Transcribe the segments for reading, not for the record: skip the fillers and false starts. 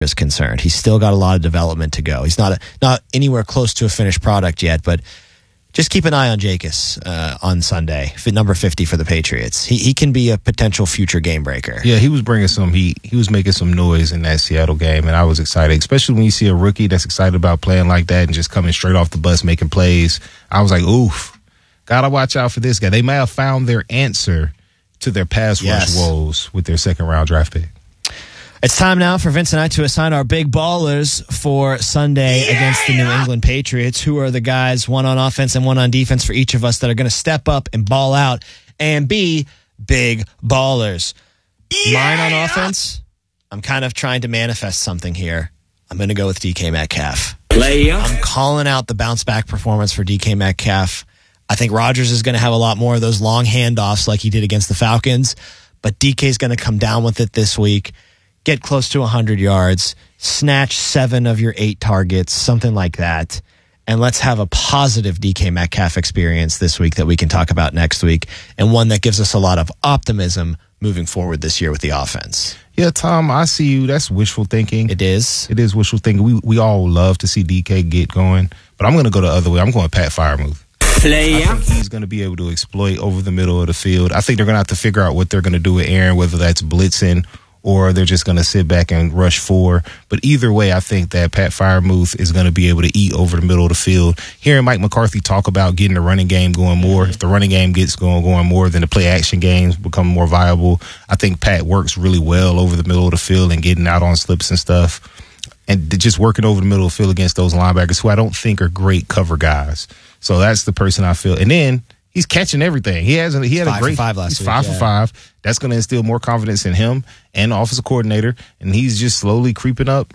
is concerned. He's still got a lot of development to go. He's not anywhere close to a finished product yet, but just keep an eye on Jacobs on Sunday, number 50 for the Patriots. He can be a potential future game breaker. Yeah, he was bringing some heat. He was making some noise in that Seattle game, and I was excited, especially when you see a rookie that's excited about playing like that and just coming straight off the bus making plays. I was like, oof, gotta watch out for this guy. They may have found their answer to their pass rush woes with their second-round draft pick. It's time now for Vince and I to assign our big ballers for Sunday against the New England Patriots. Who are the guys, one on offense and one on defense for each of us, that are going to step up and ball out and be big ballers? Mine on offense, I'm kind of trying to manifest something here. I'm going to go with DK Metcalf. I'm calling out the bounce-back performance for DK Metcalf. I think Rodgers is going to have a lot more of those long handoffs like he did against the Falcons, but DK is going to come down with it this week. Get close to 100 yards, snatch 7 of your 8 targets, something like that. And let's have a positive DK Metcalf experience this week that we can talk about next week, and one that gives us a lot of optimism moving forward this year with the offense. Yeah, Tom, I see you. That's wishful thinking. It is. It is wishful thinking. We all love to see DK get going, but I'm going to go the other way. I'm going Pat Freiermuth. I think he's going to be able to exploit over the middle of the field. I think they're going to have to figure out what they're going to do with Aaron, whether that's blitzing or they're just going to sit back and rush 4. But either way, I think that Pat Freiermuth is going to be able to eat over the middle of the field. Hearing Mike McCarthy talk about getting the running game going more, if the running game gets going more, then the play-action games become more viable. I think Pat works really well over the middle of the field and getting out on slips and stuff, and just working over the middle of the field against those linebackers who I don't think are great cover guys. So that's the person I feel. And then he's catching everything. He had a great 5 for 5 last week. He's 5 for 5. That's going to instill more confidence in him and the offensive coordinator. And he's just slowly creeping up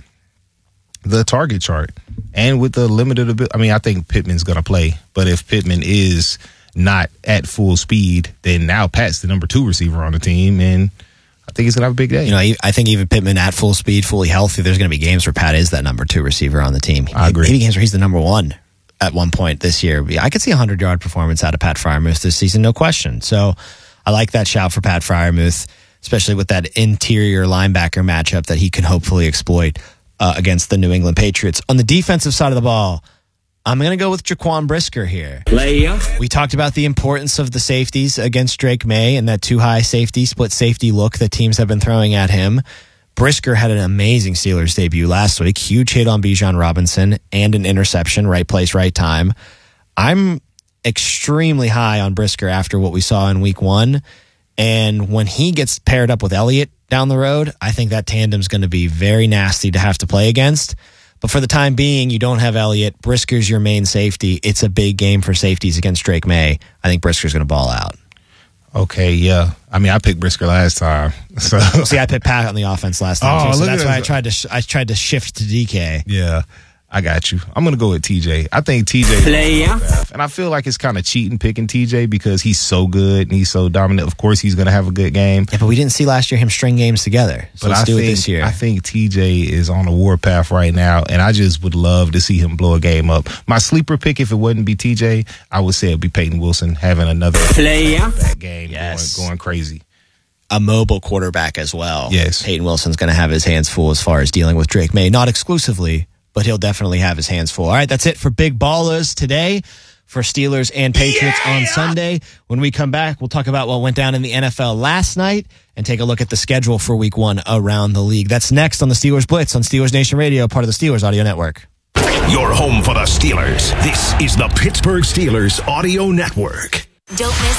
the target chart. And with the limited ability, I mean, I think Pittman's going to play. But if Pittman is not at full speed, then now Pat's the number 2 receiver on the team, and I think he's going to have a big day. You know, I think even Pittman at full speed, fully healthy, there's going to be games where Pat is that number 2 receiver on the team. I agree. Maybe games where he's the number 1 at one point this year. I could see a 100-yard performance out of Pat Freiermuth this season, no question. So I like that shout for Pat Freiermuth, especially with that interior linebacker matchup that he can hopefully exploit against the New England Patriots. On the defensive side of the ball, I'm going to go with Jaquan Brisker here. We talked about the importance of the safeties against Drake May and that too-high safety, split safety look that teams have been throwing at him. Brisker had an amazing Steelers debut last week. Huge hit on Bijan Robinson and an interception, right place, right time. I'm extremely high on Brisker after what we saw in week 1. And when he gets paired up with Elliott down the road, I think that tandem's going to be very nasty to have to play against. But for the time being, you don't have Elliott. Brisker's your main safety. It's a big game for safeties against Drake May. I think Brisker's going to ball out. Okay, yeah. I mean, I picked Brisker last time. So see, I picked Pat on the offense last time too, so that's why I tried to shift to DK. Yeah, I got you. I'm going to go with TJ. I think TJ, and I feel like it's kind of cheating picking TJ because he's so good and he's so dominant. Of course, he's going to have a good game. Yeah, but we didn't see last year him string games together. So let's do it this year. I think TJ is on a warpath right now, and I just would love to see him blow a game up. My sleeper pick, if it wouldn't be TJ, I would say it'd be Peyton Wilson having another that game, going crazy. A mobile quarterback as well. Yes. Peyton Wilson's going to have his hands full as far as dealing with Drake May. Not exclusively, but he'll definitely have his hands full. All right, that's it for Big Ballers today for Steelers and Patriots on Sunday. When we come back, we'll talk about what went down in the NFL last night and take a look at the schedule for week 1 around the league. That's next on the Steelers Blitz on Steelers Nation Radio, part of the Steelers Audio Network. Your home for the Steelers. This is the Pittsburgh Steelers Audio Network. Don't miss